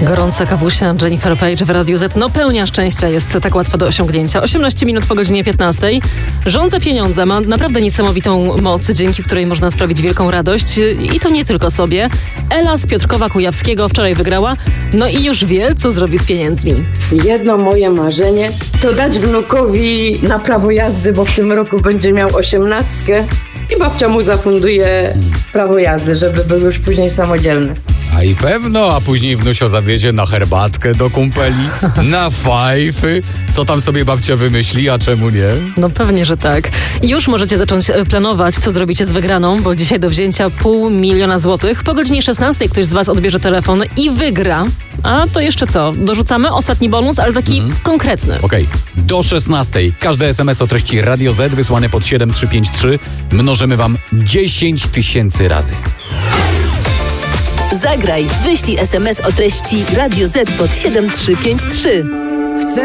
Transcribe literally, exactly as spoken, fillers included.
Gorąca kawusia Jennifer Page w Radiu Z. No pełnia szczęścia jest tak łatwa do osiągnięcia. osiemnaście minut po godzinie piętnastej. Rządza pieniądze ma naprawdę niesamowitą moc, dzięki której można sprawić wielką radość. I to nie tylko sobie. Ela z Piotrkowa-Kujawskiego wczoraj wygrała. No i już wie, co zrobi z pieniędzmi. Jedno moje marzenie to dać wnukowi na prawo jazdy, bo w tym roku będzie miał osiemnastkę. I babcia mu zafunduje prawo jazdy, żeby był już później samodzielny. A i pewno, a później wnusio zawiezie na herbatkę do kumpeli, na fajfy. Co tam sobie babcia wymyśli, a czemu nie? No pewnie, że tak. Już możecie zacząć planować, co zrobicie z wygraną, bo dzisiaj do wzięcia pół miliona złotych. Po godzinie szesnastej ktoś z was odbierze telefon i wygra. A to jeszcze co? Dorzucamy ostatni bonus, ale taki mhm. konkretny. Okej. Okay. Do szesnastej każdy es em es o treści Radio Z wysłany pod siedem trzy pięć trzy mnożymy wam dziesięć tysięcy razy. Zagraj, wyślij es em es o treści Radio Z pod siedem trzy pięć trzy.